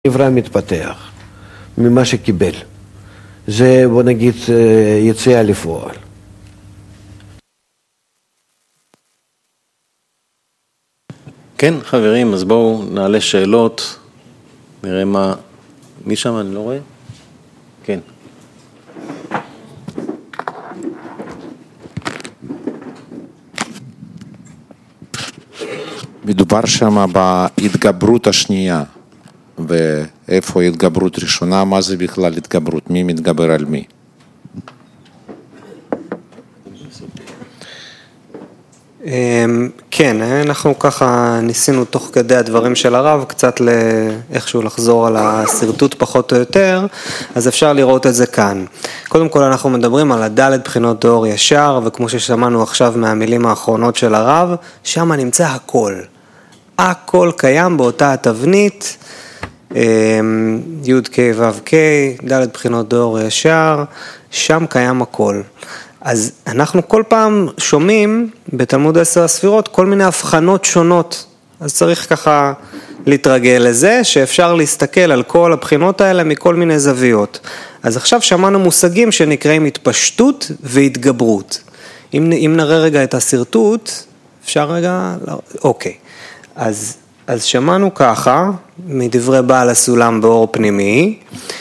נברא מתפתח ממה שקיבל. זה בוא נגיד יציאה לפועל. כן חברים, אז בואו נעלה שאלות, נראה מה, מי שם אני לא רואה? כן. מדובר שם בהתגברות השנייה, ואיפה התגברות ראשונה, מה זה בכלל התגברות, מי מתגבר על מי? כן, אנחנו ככה ניסינו תוך כדי הדברים של הרב קצת איכשהו לחזור על הסרטוט פחות או יותר, אז אפשר לראות את זה כאן. קודם כל אנחנו מדברים על הדלת בחינות דור ישר, וכמו ששמענו עכשיו מהמילים האחרונות של הרב, שם נמצא הכל. הכל קיים באותה התבנית, י' ק' ו' ק', דלת בחינות דור ישר, שם קיים הכל. אז אנחנו כל פעם שומעים בתלמוד 10 הספירות כל מיני הבחנות שונות, אז צריך ככה להתרגל לזה שאפשר להסתכל על כל הבחינות האלה מכל מיני זוויות. אז עכשיו שמענו מושגים שנקראים התפשטות והתגברות. אם נראה רגע את הסרטוט, אפשר רגע, אוקיי. אז שמענו ככה מדברי בעל הסולם באור פנימי,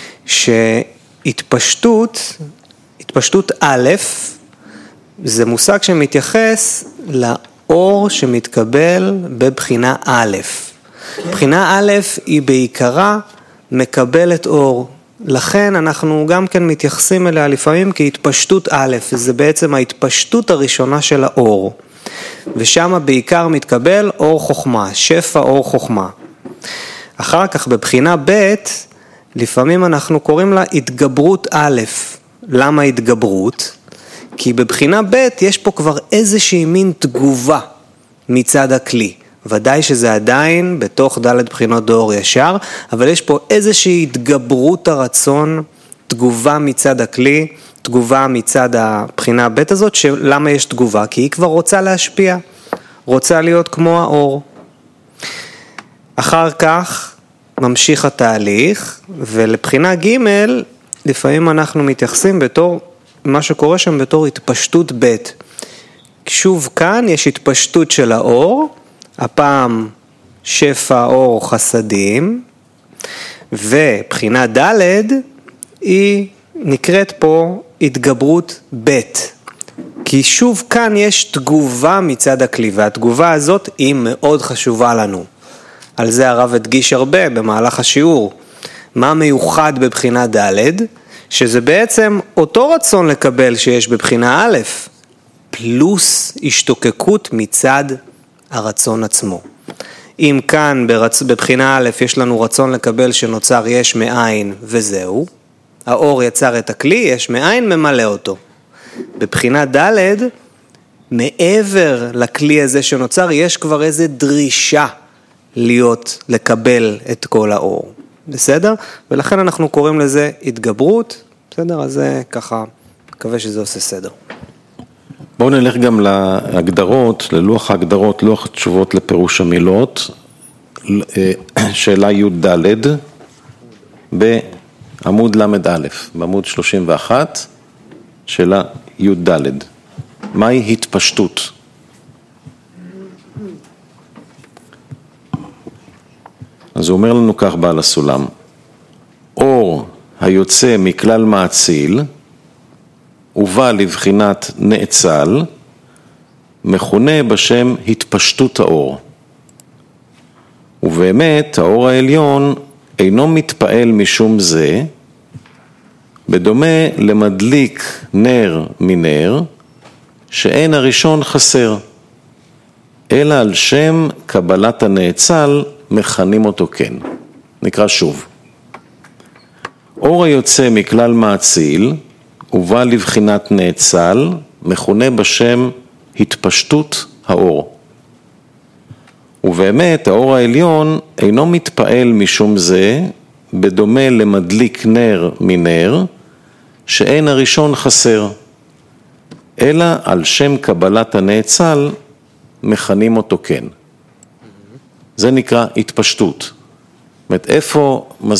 שהתפשטות א', זה מושג שמתייחס לאור שמתקבל בבחינה א'. בחינה א' היא בעיקרה מקבלת אור. לכן אנחנו גם כן מתייחסים אליה לפעמים כהתפשטות א', זה בעצם ההתפשטות הראשונה של האור. ושם בעיקר מתקבל אור חוכמה, שפע אור חוכמה. אחר כך בבחינה ב', לפעמים אנחנו קוראים לה התגברות א'. למה התגברות? כי בבחינה ב' יש פה כבר איזושהי מין תגובה מצד הכלי. ודאי שזה עדיין בתוך ד' בחינות דור ישר, אבל יש פה איזושהי התגברות הרצון, תגובה מצד הכלי, תגובה מצד הבחינה ב' הזאת, למה יש תגובה? כי היא כבר רוצה להשפיע, רוצה להיות כמו האור. אחר כך ממשיך התהליך, ולבחינה ג' לפעמים אנחנו מתייחסים בתור, מה שקורה שם בתור התפשטות ב'. שוב כאן יש התפשטות של האור, הפעם שפע אור חסדים, ובחינה ד' היא נקראת פה התגברות ב'. כי שוב כאן יש תגובה מצד הכלי, והתגובה הזאת היא מאוד חשובה לנו. על זה הרב הדגיש הרבה במהלך השיעור. מה מיוחד בבחינה ד'? שזה בעצם אותו רצון לקבל שיש בבחינה א', פלוס השתוקקות מצד הרצון עצמו. אם כאן בבחינה א' יש לנו רצון לקבל שנוצר יש מאין וזהו, האור יצר את הכלי, יש מאין ממלא אותו. בבחינה ד' מעבר לכלי הזה שנוצר יש כבר איזו דרישה לקבל את כל האור. בסדר? ולכן אנחנו קוראים לזה התגברות, בסדר? אז זה ככה, מקווה שזה עושה סדר. בואו נלך גם להגדרות, ללוח ההגדרות, לוח התשובות לפירוש המילות, שאלה י' ד' בעמוד למד א', בעמוד 31, שאלה י' ד'. מהי התפשטות? אז הוא אומר לנו כך בעל הסולם, אור היוצא מכלל מעציל, ובא לבחינת נאצל, מכונה בשם התפשטות האור. ובאמת האור העליון אינו מתפעל משום זה, בדומה למדליק נר מנר, שאין הראשון חסר, אלא על שם קבלת הנאצל, מכנים אותו כן. נקרא שוב. אור היוצא מכלל מעציל, ובא לבחינת נאצל, מכונה בשם התפשטות האור. ובאמת האור העליון אינו מתפעל משום זה, בדומה למדליק נר מנר, שאין הראשון חסר, אלא על שם קבלת הנאצל, מכנים אותו כן. זה נקרא התפשטות. אומרת, איפה